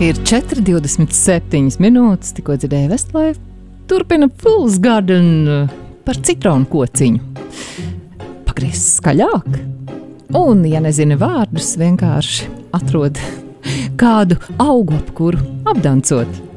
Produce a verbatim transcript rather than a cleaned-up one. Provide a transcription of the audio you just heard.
Ir četri divdesmit septiņas minūtes, tikko dzirdēju Westlife. Turpina Fool's Garden par citronu kociņu. Pagriez skaļāk. Un, ja nezini vārdus, vienkārši atrod kādu augu, ap kuru apdancot.